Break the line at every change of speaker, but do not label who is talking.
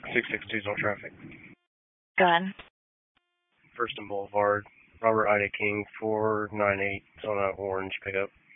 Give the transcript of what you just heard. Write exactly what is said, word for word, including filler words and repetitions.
six six two's on traffic.
Go ahead.
First and Boulevard, Robert Ida King, four nine eight, it's on an orange pickup.